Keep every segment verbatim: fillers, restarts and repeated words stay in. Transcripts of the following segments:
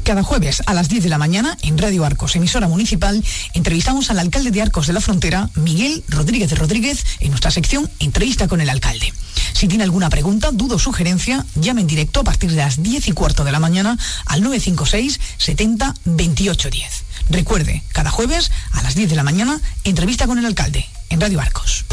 Cada jueves a las diez de la mañana en Radio Arcos, emisora municipal, entrevistamos al alcalde de Arcos de la Frontera, Miguel Rodríguez de Rodríguez, en nuestra sección Entrevista con el alcalde. Si tiene alguna pregunta, duda o sugerencia, llame en directo a partir de las diez y cuarto de la mañana al nueve cinco seis setenta veintiocho diez. Recuerde, cada jueves a las diez de la mañana, entrevista con el alcalde en Radio Arcos.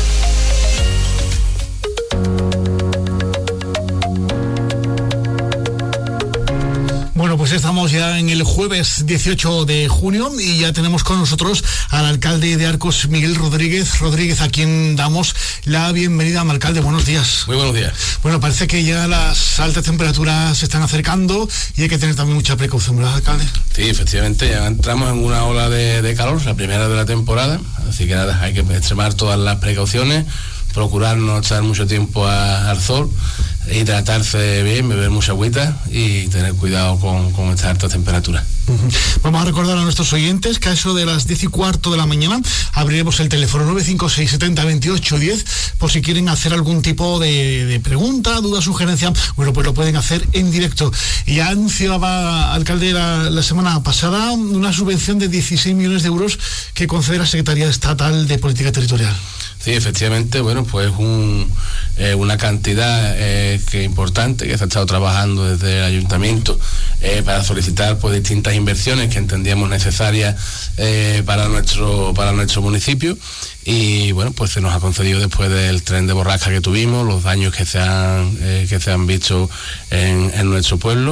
Bueno, pues estamos ya en el jueves dieciocho de junio y ya tenemos con nosotros al alcalde de Arcos, Miguel Rodríguez Rodríguez, a quien damos la bienvenida. Alcalde, buenos días. Muy buenos días. Bueno, parece que ya las altas temperaturas se están acercando y hay que tener también mucha precaución, ¿verdad, alcalde? Sí, efectivamente, ya entramos en una ola de, de calor, la primera de la temporada, así que nada, hay que extremar todas las precauciones, procurar no estar mucho tiempo a, al sol, hidratarse bien, beber mucha agüita y tener cuidado con, con estas altas temperaturas. Uh-huh. Vamos a recordar a nuestros oyentes que a eso de las diez y cuarto de la mañana abriremos el teléfono nueve cinco seis setenta veintiocho diez por si quieren hacer algún tipo de, de pregunta, duda, sugerencia. Bueno, pues lo pueden hacer en directo. Y ya anunciaba, alcalde, la, la semana pasada una subvención de dieciséis millones de euros que concede la Secretaría Estatal de Política Territorial. Sí, efectivamente, bueno, pues un, eh, una cantidad eh, que importante que se ha estado trabajando desde el ayuntamiento eh, para solicitar pues distintas inversiones que entendíamos necesarias eh, para nuestro para nuestro municipio. Y bueno, pues se nos ha concedido después del tren de borrasca que tuvimos, los daños que se han eh, que se han visto en, en nuestro pueblo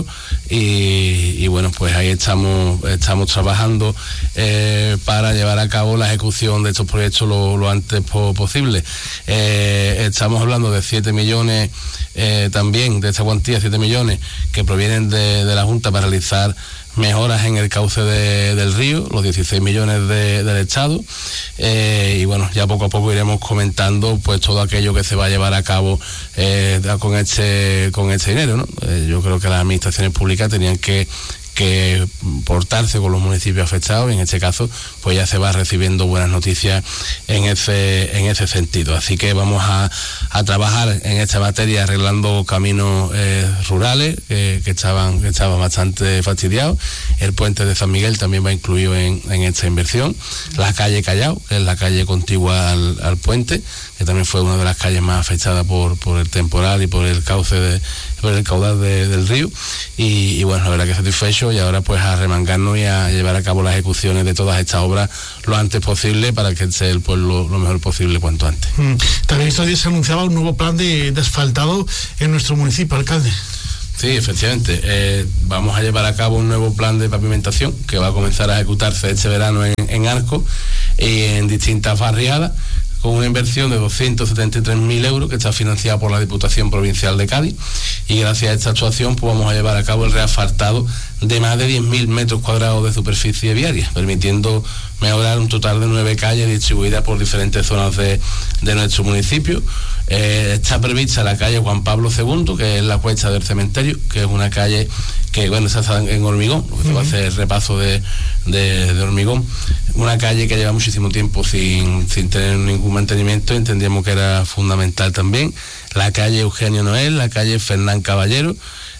y, y bueno, pues ahí estamos estamos trabajando eh, para llevar a cabo la ejecución de estos proyectos lo, lo antes po- posible. Eh, estamos hablando de siete millones eh, también, de esta cuantía, siete millones que provienen de, de la Junta para realizar mejoras en el cauce de, del río, los dieciséis millones de, del Estado, eh, y bueno, ya poco a poco iremos comentando pues todo aquello que se va a llevar a cabo eh, con este con este dinero, ¿no? Eh, yo creo que las administraciones públicas tenían que que portarse con los municipios afectados y en este caso pues ya se va recibiendo buenas noticias en ese en ese sentido. Así que vamos a, a trabajar en esta materia arreglando caminos eh, rurales eh, que estaban que estaban bastante fastidiados. El puente de San Miguel también va incluido en, en esta inversión. La calle Callao, que es la calle contigua al, al puente, que también fue una de las calles más afectadas por, por el temporal y por el cauce de, por el caudal de, del río. Y, y bueno, la verdad que satisfecho y ahora pues a remangarnos y a llevar a cabo las ejecuciones de todas estas obras lo antes posible para que esté el pueblo lo mejor posible cuanto antes. Mm. También estos días se anunciaba un nuevo plan de, de asfaltado en nuestro municipio, alcalde. Sí, efectivamente. Eh, vamos a llevar a cabo un nuevo plan de pavimentación que va a comenzar a ejecutarse este verano en, en Arcos y en distintas barriadas, con una inversión de doscientos setenta y tres mil euros que está financiada por la Diputación Provincial de Cádiz, y gracias a esta actuación pues vamos a llevar a cabo el reasfaltado de más de diez mil metros cuadrados de superficie viaria, permitiendo mejorar un total de nueve calles distribuidas por diferentes zonas de, de nuestro municipio. Eh, está prevista la calle Juan Pablo segundo, que es la cuesta del cementerio, que es una calle que bueno, está en hormigón, lo que se va a hacer repaso de, de, de hormigón, una calle que lleva muchísimo tiempo sin, sin tener ningún mantenimiento, entendíamos que era fundamental también. La calle Eugenio Noel, la calle Fernán Caballero,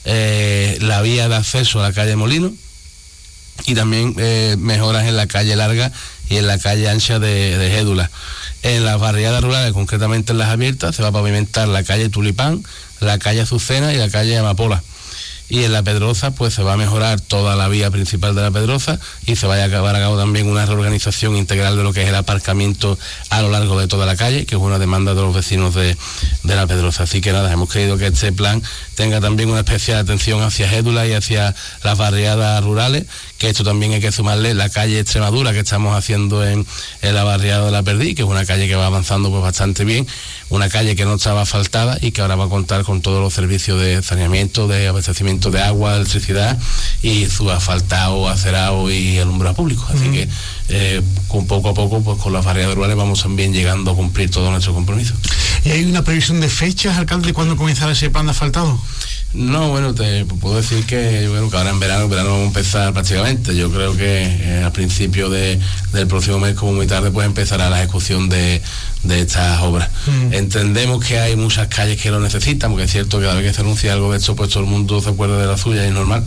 eh, la vía de acceso a la calle Molino, y también eh, mejoras en la calle Larga y en la calle Ancha de, de Gédula. En las barriadas rurales, concretamente en las abiertas, se va a pavimentar la calle Tulipán, la calle Azucena y la calle Amapola. Y en la Pedroza pues se va a mejorar toda la vía principal de la Pedroza y se va a llevar a cabo también una reorganización integral de lo que es el aparcamiento a lo largo de toda la calle, que es una demanda de los vecinos de, de la Pedroza. Así que nada, hemos querido que este plan tenga también una especial atención hacia Gédula y hacia las barriadas rurales, que esto también hay que sumarle la calle Extremadura que estamos haciendo en, en la barriada de la Perdí, que es una calle que va avanzando pues bastante bien, una calle que no estaba asfaltada y que ahora va a contar con todos los servicios de saneamiento, de abastecimiento de agua, electricidad y su asfaltado, acerado y alumbrado público. Así mm. que eh, con poco a poco pues con las barriadas rurales vamos también llegando a cumplir todo nuestro compromiso. ¿Y hay una previsión de fechas, alcalde, de cuándo comenzará ese plan de asfaltado? No, bueno, te puedo decir que, bueno, que ahora en verano, en verano vamos a empezar prácticamente. Yo creo que eh, al principio de, del próximo mes, como muy tarde, pues empezará la ejecución de, de estas obras. Mm. Entendemos que hay muchas calles que lo necesitan, porque es cierto que cada vez que se anuncia algo de esto, pues todo el mundo se acuerda de la suya, y es normal,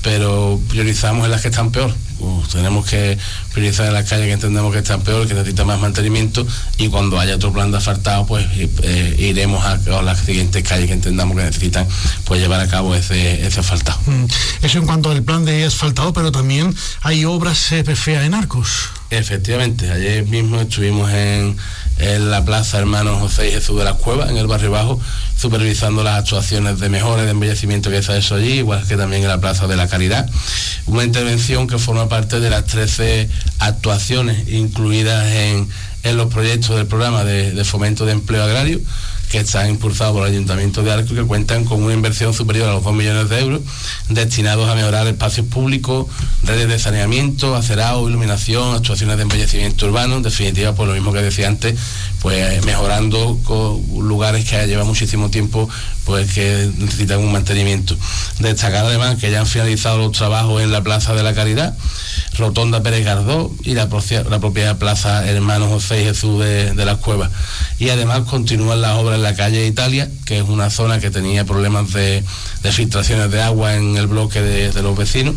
pero priorizamos en las que están peor. Uh, tenemos que priorizar en las calles que entendemos que están peor, que necesitan más mantenimiento, y cuando haya otro plan de asfaltado, pues eh, iremos a, a las siguientes calles que entendamos que necesitan pues llevar a cabo ese, ese asfaltado. Mm, eso en cuanto al plan de asfaltado, pero también hay obras eh, feas en Arcos. Efectivamente, ayer mismo estuvimos en, en la plaza Hermanos José y Jesús de las Cuevas, en el barrio Bajo, supervisando las actuaciones de mejora y de embellecimiento que se ha hecho allí, igual que también en la Plaza de la Caridad. Una intervención que forma parte de las trece actuaciones incluidas en, en los proyectos del programa de, de fomento de empleo agrario, que están impulsados por el Ayuntamiento de Arcos, que cuentan con una inversión superior a los dos millones de euros destinados a mejorar espacios públicos, redes de saneamiento, acerado, iluminación, actuaciones de embellecimiento urbano, en definitiva, por lo mismo que decía antes, pues mejorando lugares que llevan muchísimo tiempo pues que necesitan un mantenimiento. Destacar además que ya han finalizado los trabajos en la Plaza de la Caridad, Rotonda Pérez Gardó y la, la propia Plaza Hermanos José y Jesús de, de las Cuevas. Y además continúan las obras en la calle Italia, que es una zona que tenía problemas de, de filtraciones de agua en el bloque de, de los vecinos,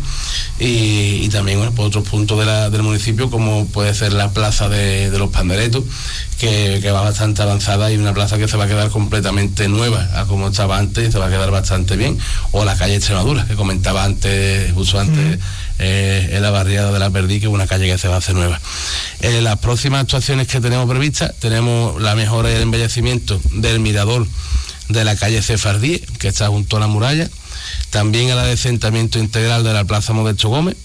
y, y también bueno, por otros puntos de la, del municipio, como puede ser la Plaza de, de los Panderetos, que, que va bastante avanzada, y una plaza que se va a quedar completamente nueva a como estaba antes, y se va a quedar bastante bien. O la calle Extremadura, que comentaba antes, justo antes, mm. eh, en la barriada de la Perdí, que es una calle que se va a hacer nueva. En las próximas actuaciones que tenemos previstas, tenemos la mejora y el embellecimiento del mirador de la calle Cefardí, que está junto a la muralla, también el adecentamiento integral de la Plaza Modesto Gómez,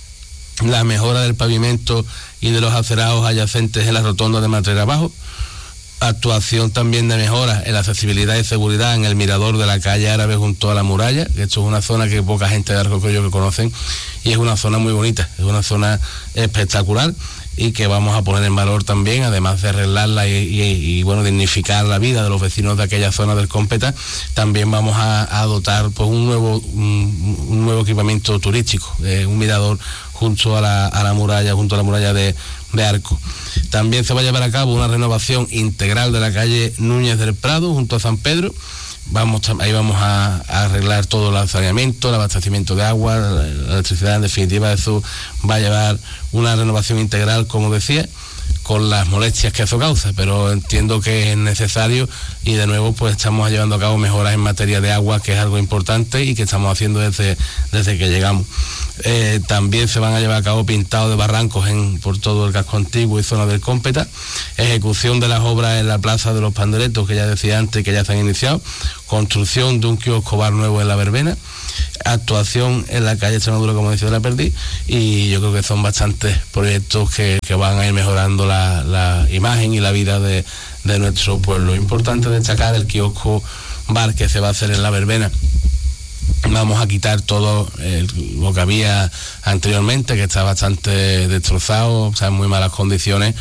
la mejora del pavimento y de los acerados adyacentes en la rotonda de Matrera Abajo, actuación también de mejora en la accesibilidad y seguridad en el mirador de la calle Árabe junto a la muralla, que esto es una zona que poca gente de Arcos que yo que conocen, y es una zona muy bonita, es una zona espectacular, y que vamos a poner en valor también, además de arreglarla y, y, y bueno, dignificar la vida de los vecinos de aquella zona del Cómpeta. También vamos a, a dotar pues un nuevo un, un nuevo equipamiento turístico, eh, un mirador junto a la, a la muralla, junto a la muralla de, de Arcos. También se va a llevar a cabo una renovación integral de la calle Núñez del Prado junto a San Pedro. Vamos, ahí vamos a, a arreglar todo el saneamiento, el abastecimiento de agua, la, la electricidad. En definitiva, eso va a llevar una renovación integral, como decía, con las molestias que eso causa, pero entiendo que es necesario, y de nuevo pues estamos llevando a cabo mejoras en materia de agua, que es algo importante y que estamos haciendo desde, desde que llegamos. Eh, también se van a llevar a cabo pintados de barrancos en, por todo el casco antiguo y zona del Cómpeta, ejecución de las obras en la Plaza de los Panderetos, que ya decía antes, que ya se han iniciado, construcción de un kiosco bar nuevo en la Verbena, actuación en la calle Extremadura, como decía, de la Perdí, y yo creo que son bastantes proyectos que, que van a ir mejorando la, la imagen y la vida de, de nuestro pueblo. Importante destacar el kiosco bar que se va a hacer en la Verbena. Vamos a quitar todo eh, lo que había anteriormente, que está bastante destrozado, o sea, en muy malas condiciones,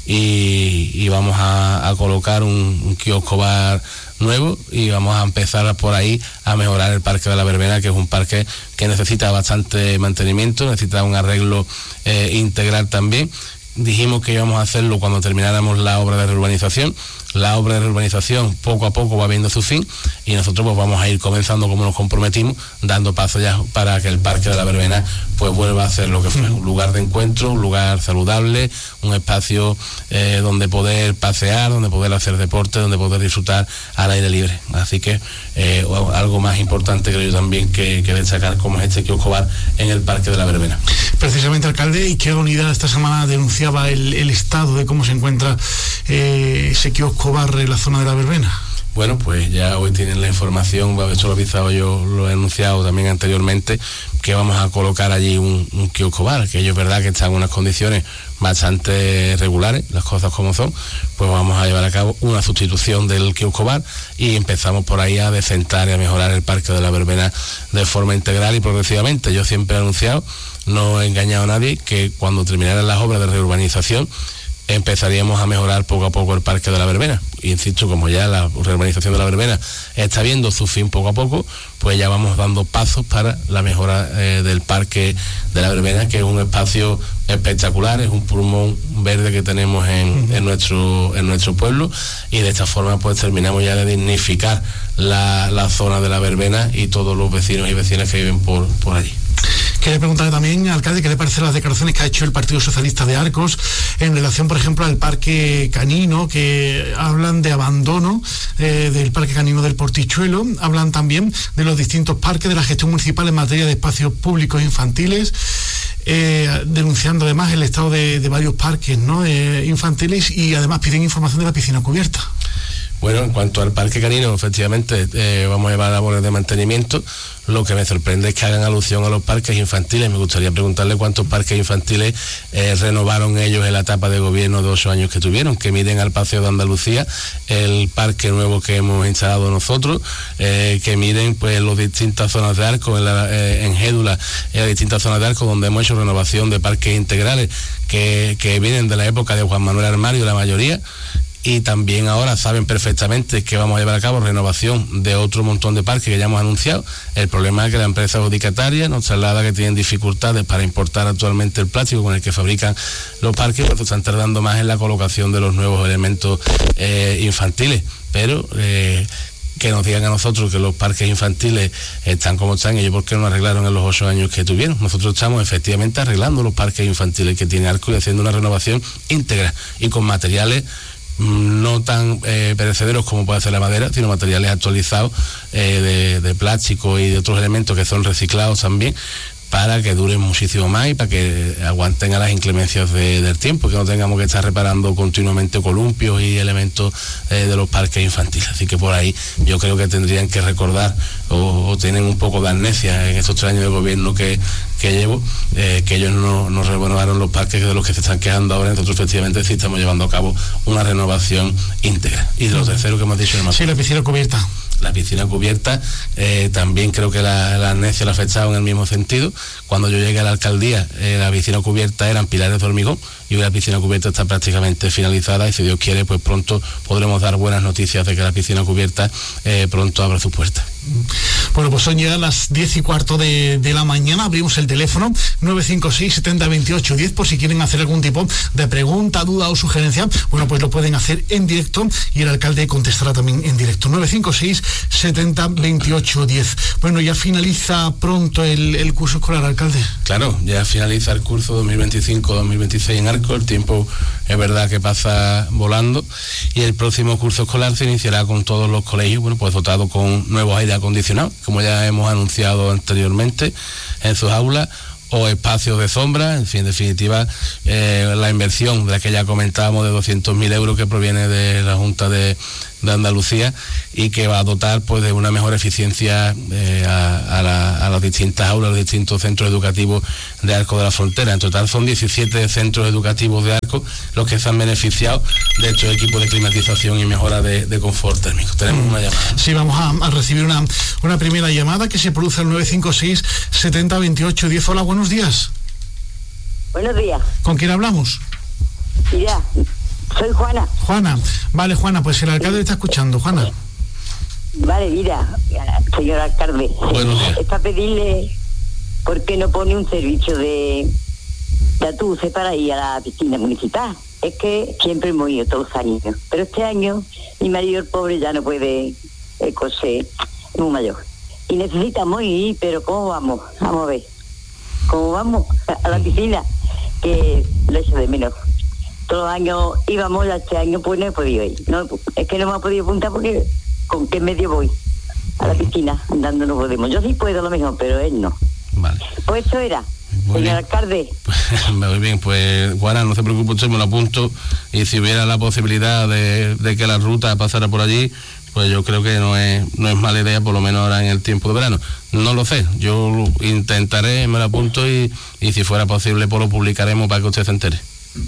y, y vamos a, a colocar un, un kiosco bar nuevo, y vamos a empezar por ahí a mejorar el Parque de la Verbena, que es un parque que necesita bastante mantenimiento, necesita un arreglo eh, integral también. Dijimos que íbamos a hacerlo cuando termináramos la obra de reurbanización. La obra de reurbanización poco a poco va viendo su fin, y nosotros pues vamos a ir comenzando como nos comprometimos, dando paso ya para que el Parque de la Verbena pues vuelva a ser lo que fue, un lugar de encuentro, un lugar saludable, un espacio eh, donde poder pasear, donde poder hacer deporte, donde poder disfrutar al aire libre. Así que eh, algo más importante creo yo también que, que destacar, como es este kiosco bar en el Parque de la Verbena. Precisamente, alcalde, ¿y qué unidad esta semana denunciaba el, el estado de cómo se encuentra eh, ese kiosco bar en la zona de la Verbena? Bueno, pues ya hoy tienen la información, esto lo he avisado yo, lo he anunciado también anteriormente, que vamos a colocar allí un, un kiosco bar, que ello es verdad que está en unas condiciones bastante regulares, las cosas como son, pues vamos a llevar a cabo una sustitución del kiosco bar, y empezamos por ahí a decentar y a mejorar el Parque de la Verbena de forma integral y progresivamente. Yo siempre he anunciado, no he engañado a nadie, que cuando terminaran las obras de reurbanización empezaríamos a mejorar poco a poco el Parque de la Verbena. Y insisto, como ya la reurbanización de la Verbena está viendo su fin poco a poco, pues ya vamos dando pasos para la mejora eh, del Parque de la Verbena, que es un espacio espectacular, es un pulmón verde que tenemos en, en, nuestro, en nuestro pueblo, y de esta forma pues terminamos ya de dignificar la, la zona de la Verbena y todos los vecinos y vecinas que viven por, por allí. Quería preguntarle también, alcalde, qué le parecen las declaraciones que ha hecho el Partido Socialista de Arcos en relación, por ejemplo, al parque canino, que hablan de abandono eh, del parque canino del Portichuelo, hablan también de los distintos parques, de la gestión municipal en materia de espacios públicos infantiles, eh, denunciando además el estado de, de varios parques, ¿no?, eh, infantiles, y además piden información de la piscina cubierta. Bueno, en cuanto al parque canino, efectivamente, eh, vamos a llevar labores de mantenimiento. Lo que me sorprende es que hagan alusión a los parques infantiles. Me gustaría preguntarle cuántos parques infantiles eh, renovaron ellos en la etapa de gobierno de ocho años que tuvieron, que miren al Paseo de Andalucía, el parque nuevo que hemos instalado nosotros, eh, que miren pues las distintas zonas de Arcos, en, la, eh, en Gédula, en las distintas zonas de Arcos donde hemos hecho renovación de parques integrales que, que vienen de la época de Juan Manuel Armario, la mayoría. Y también ahora saben perfectamente que vamos a llevar a cabo renovación de otro montón de parques que ya hemos anunciado. El problema es que la empresa adjudicataria nos traslada que tienen dificultades para importar actualmente el plástico con el que fabrican los parques, porque están tardando más en la colocación de los nuevos elementos eh, infantiles. Pero eh, que nos digan a nosotros que los parques infantiles están como están, ellos por qué no arreglaron en los ocho años que tuvieron. Nosotros estamos efectivamente arreglando los parques infantiles que tiene Arcos y haciendo una renovación íntegra y con materiales no tan eh, perecederos como puede ser la madera, sino materiales actualizados eh, de, de plástico y de otros elementos que son reciclados también, para que duren muchísimo más y para que aguanten a las inclemencias de, del tiempo, que no tengamos que estar reparando continuamente columpios y elementos eh, de los parques infantiles. Así que por ahí yo creo que tendrían que recordar o, o tienen un poco de amnesia en estos tres años de gobierno que, que llevo, eh, que ellos no, no renovaron los parques de los que se están quejando ahora. Nosotros efectivamente sí estamos llevando a cabo una renovación íntegra. Y de lo tercero que hemos dicho... Sí, la piscina cubierta. La piscina cubierta, eh, también creo que la, la amnesia la ha afectado en el mismo sentido. Cuando yo llegué a la alcaldía, eh, la piscina cubierta eran pilares de hormigón, y hoy la piscina cubierta está prácticamente finalizada, y si Dios quiere, pues pronto podremos dar buenas noticias de que la piscina cubierta eh, pronto abra sus puertas. Bueno, pues son ya las diez y cuarto de, de la mañana. Abrimos el teléfono nueve cinco seis, setenta, veintiocho, diez por si quieren hacer algún tipo de pregunta, duda o sugerencia. Bueno, pues lo pueden hacer en directo y el alcalde contestará también en directo. nueve cinco seis, setenta, veintiocho, diez. Bueno, ya finaliza pronto el, el curso escolar, alcalde. Claro, ya finaliza el curso dos mil veinticinco dos mil veintiséis en Arcos. El tiempo es verdad que pasa volando, y el próximo curso escolar se iniciará con todos los colegios, bueno, pues dotado con nuevos aire acondicionados, como ya hemos anunciado anteriormente, en sus aulas, o espacios de sombra. En fin, en definitiva, eh, la inversión de la que ya comentábamos de doscientos mil euros que proviene de la Junta de, de Andalucía, y que va a dotar pues de una mejor eficiencia eh, a, a, la, a las distintas aulas, los distintos centros educativos de Arcos de la Frontera. En total son diecisiete centros educativos de Arcos los que se han beneficiado de estos equipos de climatización y mejora de, de confort térmico. Tenemos una llamada. Sí, vamos a, a recibir una, una primera llamada que se produce al nueve cinco seis, setenta, veintiocho, diez. Hola, buenos días. Buenos días. ¿Con quién hablamos? Mira, soy Juana. Juana, vale, Juana, pues el alcalde está escuchando. Juana. Vale, mira, señor alcalde, es para pedirle por qué no pone un servicio de, de atuce para ir a la piscina municipal. Es que siempre hemos ido todos los años, pero este año mi marido, el pobre, ya no puede eh, coser, es muy mayor. Y necesitamos ir, pero ¿cómo vamos? Vamos a ver. ¿Cómo vamos a la piscina? Que lo echo de menos. Todos los años íbamos, este año pues no he podido ir. No, es que no me ha podido apuntar porque ¿con qué medio voy? A la piscina, andando no podemos. Yo sí puedo a lo mejor, pero él no. Vale. Pues eso era, muy señor bien. Alcalde. Muy bien, pues Juana, no se preocupe usted, me lo apunto, y si hubiera la posibilidad de, de que la ruta pasara por allí, pues yo creo que no es no es mala idea, por lo menos ahora en el tiempo de verano. No lo sé, yo intentaré, me lo apunto, y, y si fuera posible pues lo publicaremos para que usted se entere.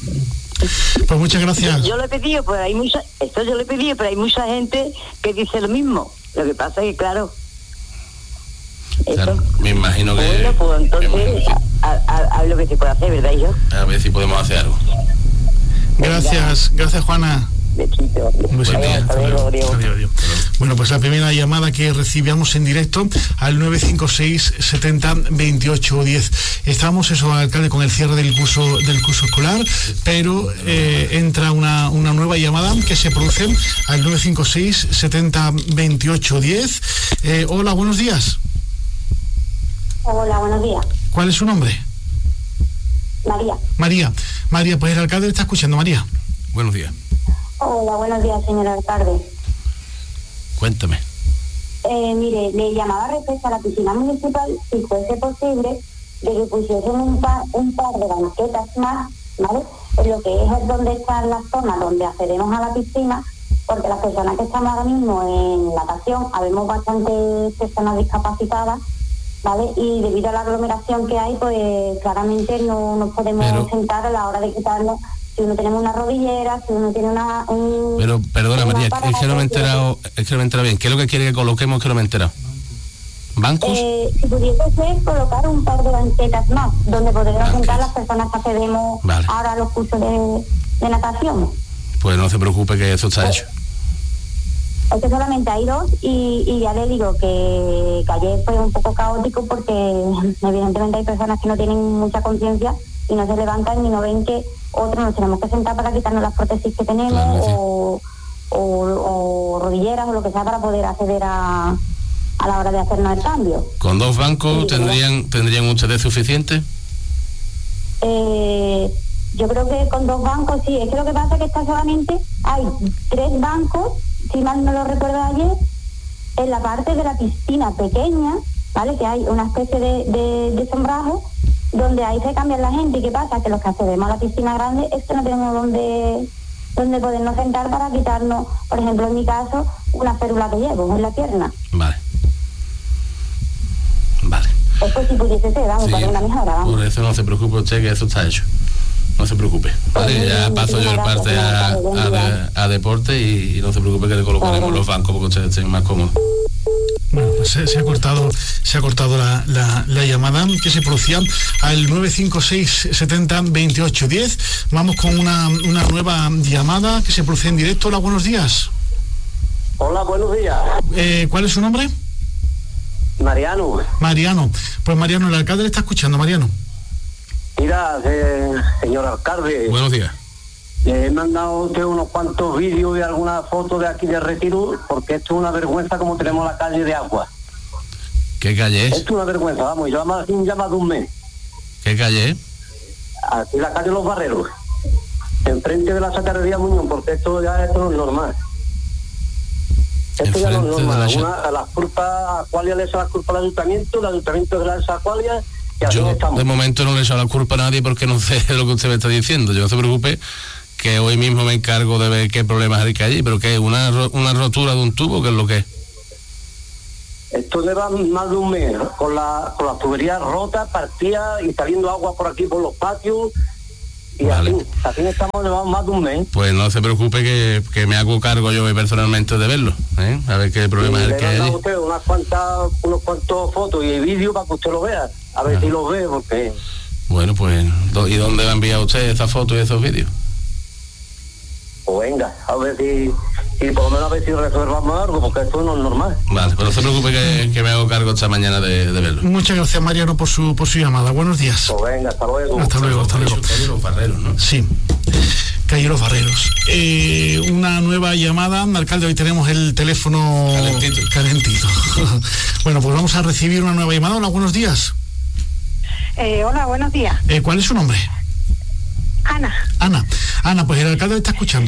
Pues muchas gracias. Yo, yo le he pedido, pero hay mucha, esto yo le he pedido, pero hay mucha gente que dice lo mismo. Lo que pasa es que, claro, claro, me imagino que... Bueno, pues entonces, que... a, a, a lo que se puede hacer, ¿verdad, hijo? A ver si podemos hacer algo. Gracias, gracias, Juana. Besito. Un besito. Hasta luego, adiós. Adiós, adiós. Bueno, pues la primera llamada que recibíamos en directo al nueve cinco seis, setenta, veintiocho, diez. Estábamos, eso, alcalde, con el cierre del curso del curso escolar, pero eh, entra una, una nueva llamada que se produce al nueve cinco seis, setenta, veintiocho, diez. Eh, hola, buenos días. Hola, buenos días. ¿Cuál es su nombre? María. María. María, pues el alcalde le está escuchando. María. Buenos días. Hola, buenos días, señor alcalde. Cuéntame. Eh, mire, le llamaba respecto a la piscina municipal, si fuese posible, de que pusiesen un par, un par de banquetas más, ¿vale? En lo que es donde están las zonas donde accedemos a la piscina, porque las personas que estamos ahora mismo en natación, habemos bastantes personas discapacitadas, ¿vale? Y debido a la aglomeración que hay, pues claramente no nos podemos Pero... sentar a la hora de quitarnos. Si uno tiene una rodillera, si uno tiene una... Un, Pero, perdona, María, es que no me he enterado, es que no me he enterado bien. ¿Qué es lo que quiere que coloquemos que no me he enterado? ¿Bancos? Eh, si pudiese ser, colocar un par de banquetas más, donde podrían sentar las personas que accedemos vale. ahora a los cursos de, de natación. Pues no se preocupe que eso está hecho. Es que solamente hay dos y, y ya le digo que, que ayer fue un poco caótico porque evidentemente hay personas que no tienen mucha conciencia y no se levantan y no ven que otros nos tenemos que sentar para quitarnos las prótesis que tenemos claro, o, o, o rodilleras o lo que sea para poder acceder a, a la hora de hacernos el cambio. ¿Con dos bancos sí, tendrían tendrían ustedes suficiente? Eh, yo creo que con dos bancos sí, es que lo que pasa es que está solamente, hay tres bancos, si mal no lo recuerdo ayer, en la parte de la piscina pequeña, ¿vale? Que hay una especie de, de, de sombrajo donde ahí se cambia la gente. ¿Y qué pasa? Que los que accedemos a la piscina grande es que no tenemos donde, donde podernos sentar para quitarnos, por ejemplo, en mi caso, una férula que llevo en la pierna. Vale. Vale. Después si pudiese ser, vamos, sí, para una mejora, vamos. Por eso no se preocupe usted, que eso está hecho. No se preocupe. Vale, pues ya paso yo el parte a, a, de, a deporte y, y no se preocupe que le colocaremos los bancos porque ustedes estén más cómodos. Bueno, pues se, se ha cortado se ha cortado la, la, la llamada que se producía al nueve cinco seis setenta veintiocho diez. Vamos con una, una nueva llamada que se produce en directo. Hola, buenos días. Hola, buenos días. Eh, ¿Cuál es su nombre? Mariano. Mariano. Pues Mariano, el alcalde le está escuchando. Mariano. Mira, eh, señor alcalde. Buenos días. Le he mandado a usted unos cuantos vídeos y algunas fotos de aquí de Retiro, porque esto es una vergüenza como tenemos la calle de agua. ¿Qué calle es? Esto es una vergüenza, vamos, yo llamo así, llama de un mes. ¿Qué calle es? Aquí la calle Los Barreros, enfrente de la Sacarería Muñoz, porque esto ya esto no es normal. Esto ya no es normal. La... Una, a las culpas, a Aqualia le echa las culpas al ayuntamiento, el ayuntamiento de la echa a Aqualia. Yo de momento no le he echado la culpa a nadie porque no sé lo que usted me está diciendo. Yo no se preocupe que hoy mismo me encargo de ver qué problemas hay que allí, pero que es una, una rotura de un tubo, ¿qué es lo que es? Esto lleva más de un mes, ¿no? con la con las tuberías rotas, partidas y saliendo agua por aquí por los patios y vale. así, así estamos llevando más de un mes. Pues no se preocupe que, que me hago cargo yo personalmente de verlo, ¿eh? A ver qué problemas hay que hay allí. Le usted unas cuantas, unos cuantos fotos y vídeos para que usted lo vea, a ver ah. si los ve, porque... Bueno, pues, ¿y dónde va a enviar usted esas fotos y esos vídeos? Pues venga, a ver si, si por lo menos a ver si reservamos algo, porque esto no es normal. Vale, pero no se preocupe que, que me hago cargo esta mañana de, de verlo. Muchas gracias, Mariano, por su por su llamada. Buenos días. Pues venga, hasta luego. Hasta luego, hasta luego. Calle Los Barreros, ¿no? Sí, Calle Los Barreros. Eh, una nueva llamada, alcalde, hoy tenemos el teléfono... Calentito. Calentito. Bueno, pues vamos a recibir una nueva llamada. Hola, buenos días. Eh, hola, buenos días. Eh, ¿Cuál es su nombre? Ana. Ana. Ana, pues el alcalde le está escuchando.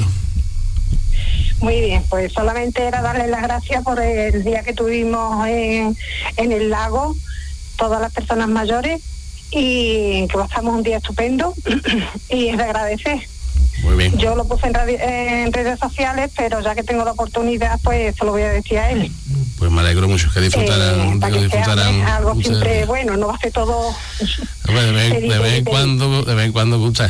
Muy bien, pues solamente era darle las gracias por el día que tuvimos en, en el lago, todas las personas mayores, y que pasamos un día estupendo y es de agradecer. Muy bien. Yo lo puse en, radio, en redes sociales, pero ya que tengo la oportunidad, pues se lo voy a decir a él. Pues me alegro mucho que disfrutarán. Eh, para que disfrutarán sea algo ustedes. Siempre bueno, no va a ser todo. Bueno, de vez, de vez en cuando, de vez en cuando gusta.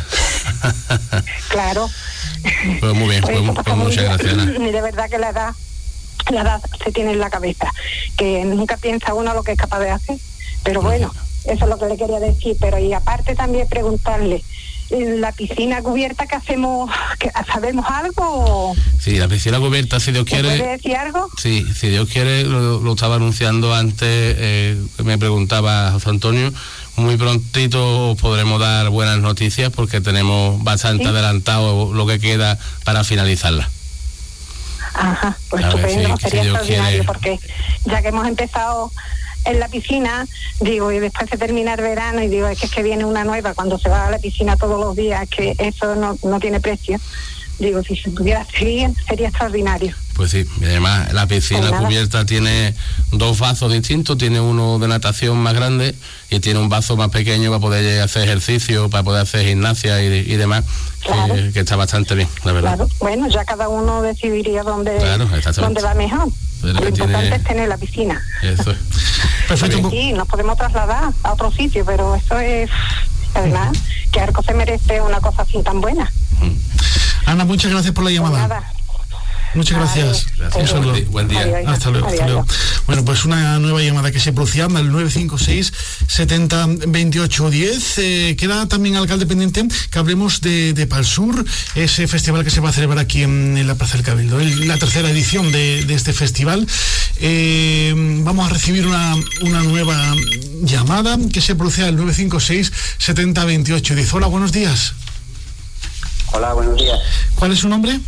Claro. Pues muy bien, pues, pues, pues muchas gracias, Ana. Y de verdad que la edad, la edad se tiene en la cabeza, que nunca piensa uno lo que es capaz de hacer. Pero bueno, eso es lo que le quería decir. Pero y aparte también preguntarle, ¿en la piscina cubierta que hacemos, que sabemos algo? Sí, la piscina cubierta, si Dios quiere... ¿Puede decir algo? Sí, si Dios quiere, lo, lo estaba anunciando antes, eh, me preguntaba José Antonio, muy prontito podremos dar buenas noticias porque tenemos bastante ¿Sí? adelantado lo que queda para finalizarla. Ajá, pues a estupendo, ver, si, sería si extraordinario quiere... porque ya que hemos empezado en la piscina, digo, y después se termina el verano y digo, es que es que viene una nueva cuando se va a la piscina todos los días, que eso no, no tiene precio. Digo, si se pudiera seguir, sería extraordinario. Pues sí, y además la piscina pues cubierta tiene dos vasos distintos, tiene uno de natación más grande y tiene un vaso más pequeño para poder hacer ejercicio, para poder hacer gimnasia y, y demás, claro. que, que está bastante bien, la verdad. Claro. Bueno, ya cada uno decidiría dónde, claro, dónde va mejor. Lo importante tiene... es tener la piscina. Eso es. Perfecto. Sí, nos podemos trasladar a otro sitio, pero eso es, además, que Arcos se merece una cosa así tan buena. Ana, muchas gracias por la llamada. Nada. Muchas gracias. gracias. Un saludo. Buen día. Adiós. Hasta luego. Hasta luego. Bueno, pues una nueva llamada que se producía al nueve cinco seis, setenta, veintiocho, diez. Eh, queda también, alcalde, pendiente que hablemos de, de Palsur, ese festival que se va a celebrar aquí en, en la Plaza del Cabildo, el, la tercera edición de, de este festival. Eh, vamos a recibir una, una nueva llamada que se produce al nueve cinco seis, setenta, veintiocho, diez. Hola, buenos días. Hola, buenos días. ¿Cuál es su nombre?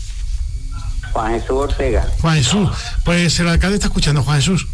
Juan Jesús Ortega. Juan Jesús, pues el alcalde está escuchando. Juan Jesús.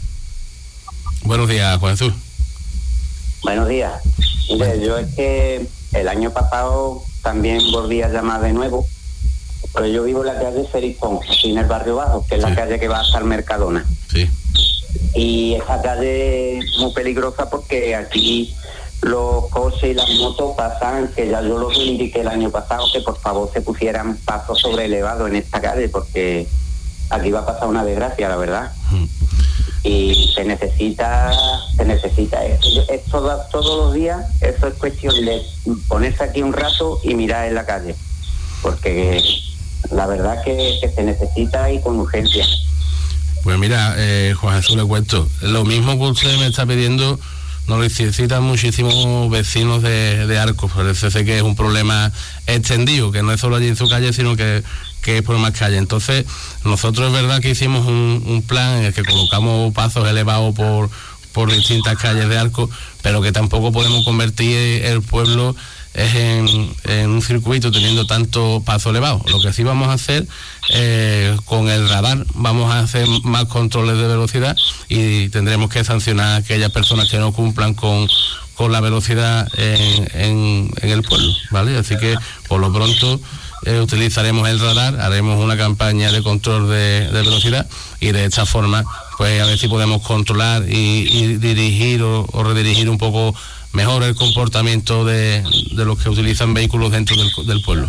Buenos días, Juan Jesús. Buenos días. Mire, yo es que el año pasado también volví a llamar de nuevo, pero yo vivo en la calle Feripón, aquí en el barrio Bajo, que es sí. la calle que va hasta el Mercadona. Sí. Y esta calle es muy peligrosa porque aquí los coches y las motos pasan, que ya yo los indiqué el año pasado, que por favor se pusieran pasos sobre elevados en esta calle, porque aquí va a pasar una desgracia, la verdad. Mm. Y se necesita, se necesita esto, esto todos los días. Eso es cuestión de ponerse aquí un rato y mirar en la calle, porque la verdad que, que se necesita y con urgencia. Pues mira, eh, Juan Jesús, le cuento, lo mismo que usted me está pidiendo nos necesitan muchísimos vecinos de, de Arcos. Parece que es un problema extendido, que no es solo allí en su calle, sino que, que es por más calles. Entonces, nosotros es verdad que hicimos un, un plan en el que colocamos pasos elevados por, por distintas calles de Arcos, pero que tampoco podemos convertir el pueblo es en, en un circuito teniendo tanto paso elevado. Lo que sí vamos a hacer eh, con el radar, vamos a hacer más controles de velocidad y tendremos que sancionar a aquellas personas que no cumplan con, con la velocidad en, en, en el pueblo, ¿vale? Así que por lo pronto eh, utilizaremos el radar, haremos una campaña de control de, de velocidad y de esta forma pues a ver si podemos controlar y, y dirigir o, o redirigir un poco mejor el comportamiento de, de los que utilizan vehículos dentro del, del pueblo.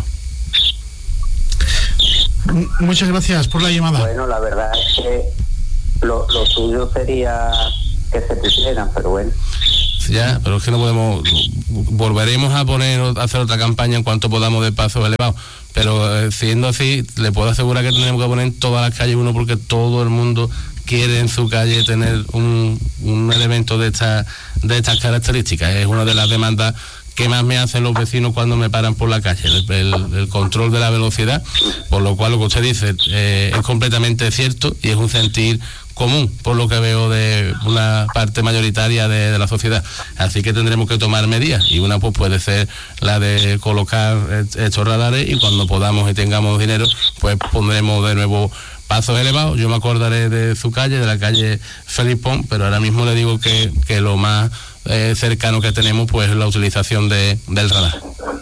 Muchas gracias por la llamada. Bueno, la verdad es que lo, lo suyo sería que se pusieran, pero bueno. Ya, pero es que no podemos, volveremos a poner, a hacer otra campaña en cuanto podamos de pasos elevados, pero eh, siendo así, le puedo asegurar que tenemos que poner en todas las calles uno, porque todo el mundo quiere en su calle tener un, un elemento de esta, de estas características. Es una de las demandas que más me hacen los vecinos cuando me paran por la calle, el, el, el control de la velocidad, por lo cual lo que usted dice eh, es completamente cierto y es un sentir común, por lo que veo de una parte mayoritaria de, de la sociedad. Así que tendremos que tomar medidas y una pues puede ser la de colocar estos radares y cuando podamos y tengamos dinero pues pondremos de nuevo pasos elevados. Yo me acordaré de su calle, de la calle Felipón, pero ahora mismo le digo que, que lo más eh, cercano que tenemos pues es la utilización de, del radar.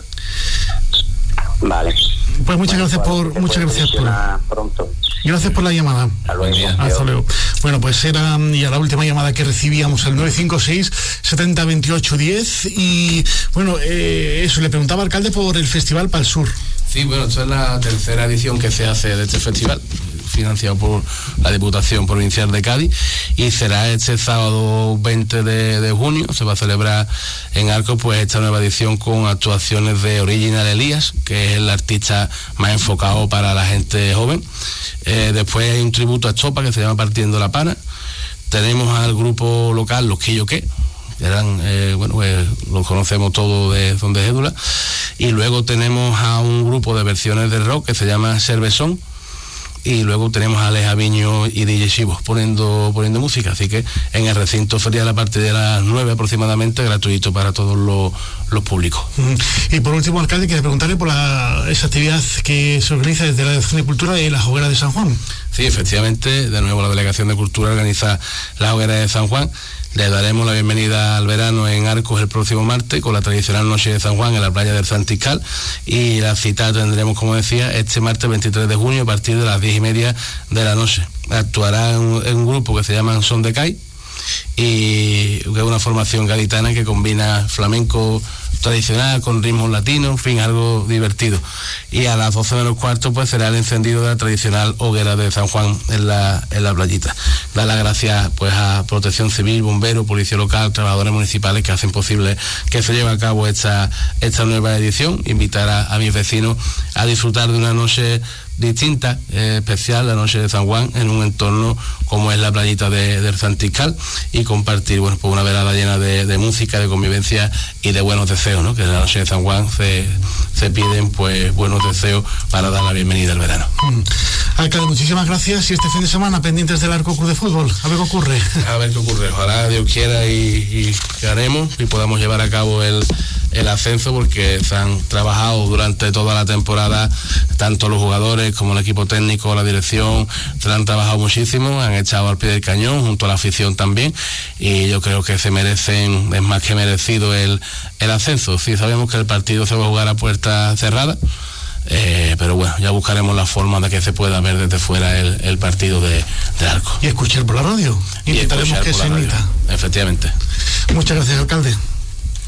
Vale. Pues muchas bueno, gracias por pues, muchas gracias por pronto. Gracias por la llamada. Hasta luego. Hasta luego. Bueno, pues era ya la última llamada que recibíamos, el nueve cinco seis, setenta, veintiocho, diez. Y bueno, eh, eso, le preguntaba al alcalde por el Festival Palsur. Sí, bueno, esta es la tercera edición que se hace de este festival, financiado por la Diputación Provincial de Cádiz, y será este sábado veinte de junio, se va a celebrar en Arcos pues esta nueva edición con actuaciones de Original Elías, que es el artista más enfocado para la gente joven. Eh, después hay un tributo a Chopa que se llama Partiendo la Pana. Tenemos al grupo local Los Quilloqué, que eran, eh, bueno, pues los conocemos todos de Son de Gédula, y luego tenemos a un grupo de versiones de rock que se llama Cervezón. y luego tenemos a Aleja Viño y D J Chivo poniendo, poniendo música, así que en el recinto ferial a partir de las nueve aproximadamente, gratuito para todos los, los públicos. Y por último, alcalde, quería preguntarle por la, esa actividad que se organiza desde la Delegación de Cultura de la Hoguera de San Juan. Sí, efectivamente, de nuevo la Delegación de Cultura organiza la Hoguera de San Juan. Le daremos la bienvenida al verano en Arcos el próximo martes con la tradicional Noche de San Juan en la playa del Santiscal, y la cita tendremos, como decía, este martes veintitrés de junio a partir de las diez y media de la noche. Actuará en un, en un grupo que se llama Son de Cai, y que es una formación gaditana que combina flamenco tradicional con ritmos latinos, en fin, algo divertido. Y a las doce menos cuarto pues será el encendido de la tradicional hoguera de San Juan en la, en la playita. Dar las gracias pues a Protección Civil, Bomberos, Policía Local, trabajadores municipales que hacen posible que se lleve a cabo esta, esta nueva edición. Invitar a, a mis vecinos a disfrutar de una noche distinta, eh, especial, la Noche de San Juan, en un entorno como es la playita de, del Santiscal, y compartir, bueno, pues una velada llena de, de música, de convivencia y de buenos deseos, ¿no? Que en la Noche de San Juan se, se piden pues buenos deseos para dar la bienvenida al verano. Mm. Alcalde, muchísimas gracias, y este fin de semana pendientes del Arco Club de Fútbol, a ver qué ocurre. A ver qué ocurre, ojalá Dios quiera y, y que haremos y podamos llevar a cabo el, el ascenso, porque se han trabajado durante toda la temporada, tanto los jugadores como el equipo técnico, la dirección, se han trabajado muchísimo, han echado al pie del cañón, junto a la afición también, y yo creo que se merecen, es más que merecido el, el ascenso. Sí, sabemos que el partido se va a jugar a puerta cerrada, eh, pero bueno, ya buscaremos la forma de que se pueda ver desde fuera el, el partido de, de Arco. Y escuchar por la radio, intentaremos que se emita. Efectivamente. Muchas gracias, alcalde.